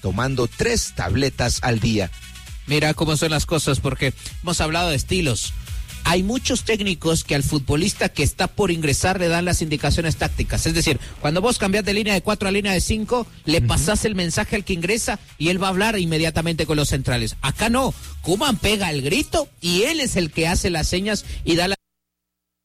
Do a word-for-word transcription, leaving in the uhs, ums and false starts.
tomando tres tabletas al día. Mira cómo son las cosas, porque hemos hablado de estilos. Hay muchos técnicos que al futbolista que está por ingresar le dan las indicaciones tácticas. Es decir, cuando vos cambiás de línea de cuatro a línea de cinco, le pasás el mensaje al que ingresa y él va a hablar inmediatamente con los centrales. Acá no. Koeman pega el grito y él es el que hace las señas y da la